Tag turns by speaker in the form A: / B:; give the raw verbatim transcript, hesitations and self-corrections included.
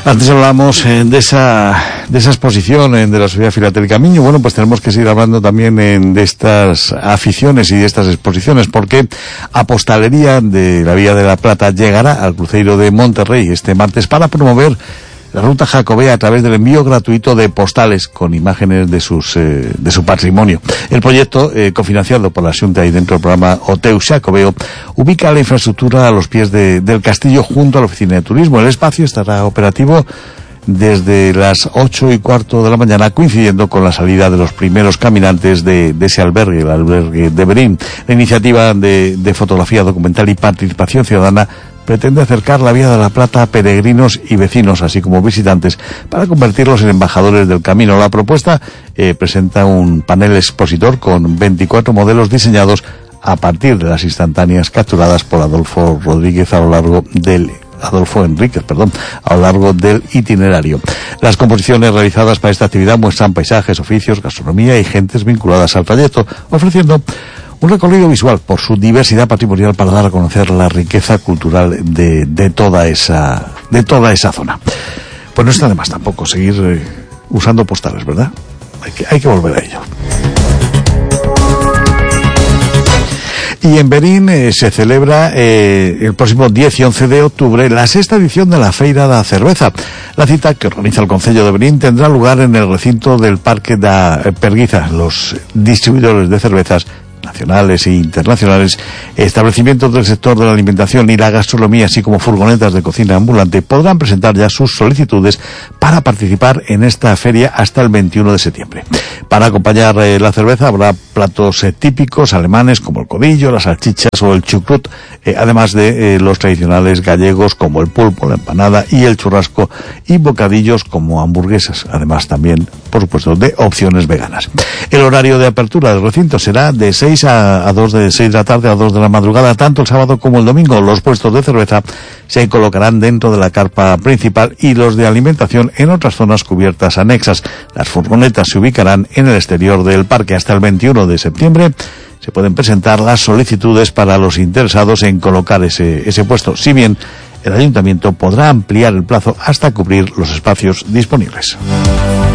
A: Antes hablamos eh, de esa de esa exposición eh, de la Sociedad Filatélica Miño. Bueno, pues tenemos que seguir hablando también eh, de estas aficiones y de estas exposiciones, porque a Postalería de la Vía de la Plata llegará al Cruceiro de Monterrey este martes para promover la ruta jacobea a través del envío gratuito de postales con imágenes de sus eh, de su patrimonio. El proyecto, eh, cofinanciado por la Xunta y dentro del programa Oteu Xacobeo, ubica la infraestructura a los pies de, del castillo junto a la oficina de turismo. El espacio estará operativo desde las ocho y cuarto de la mañana, coincidiendo con la salida de los primeros caminantes de, de ese albergue, el albergue de Berín. La iniciativa de, de fotografía documental y participación ciudadana pretende acercar la Vía de la Plata a peregrinos y vecinos, así como visitantes, para convertirlos en embajadores del camino. La propuesta eh, presenta un panel expositor con veinticuatro modelos diseñados a partir de las instantáneas capturadas por Adolfo Rodríguez a lo largo del Adolfo Enríquez, perdón, a lo largo del itinerario. Las composiciones realizadas para esta actividad muestran paisajes, oficios, gastronomía y gentes vinculadas al trayecto, ofreciendo un recorrido visual por su diversidad patrimonial para dar a conocer la riqueza cultural de, de toda esa de toda esa zona. Pues no está de más tampoco seguir eh, usando postales, ¿verdad? Hay que, hay que volver a ello. Y en Berín eh, se celebra eh, el próximo diez y once de octubre la sexta edición de la Feira da Cerveza. La cita, que organiza el Concello de Berín, tendrá lugar en el recinto del Parque da Perguiza. Los distribuidores de cervezas nacionales e internacionales, establecimientos del sector de la alimentación y la gastronomía, así como furgonetas de cocina ambulante, podrán presentar ya sus solicitudes para participar en esta feria hasta el veintiuno de septiembre. Para acompañar eh, la cerveza habrá platos eh, típicos alemanes como el codillo, las salchichas o el chucrut, eh, además de eh, los tradicionales gallegos como el pulpo, la empanada y el churrasco, y bocadillos como hamburguesas, además también, por supuesto, de opciones veganas. El horario de apertura del recinto será de seis a dos de seis de la tarde a dos de la madrugada, tanto el sábado como el domingo. Los puestos de cerveza se colocarán dentro de la carpa principal y los de alimentación en otras zonas cubiertas anexas. Las furgonetas se ubicarán en el exterior del parque. Hasta el veintiuno de septiembre se pueden presentar las solicitudes para los interesados en colocar ese, ese puesto, si bien el ayuntamiento podrá ampliar el plazo hasta cubrir los espacios disponibles.